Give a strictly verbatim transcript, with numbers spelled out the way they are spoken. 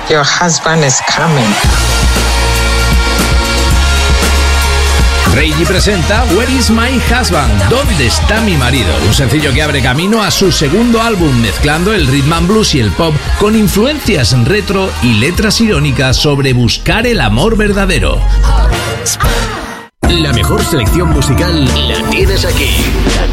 Your husband is coming. Reiji presenta Where is my husband? ¿Dónde está mi marido? Un sencillo que abre camino a su segundo álbum, mezclando el rhythm and blues y el pop con influencias retro y letras irónicas sobre buscar el amor verdadero. La mejor selección musical la tienes aquí.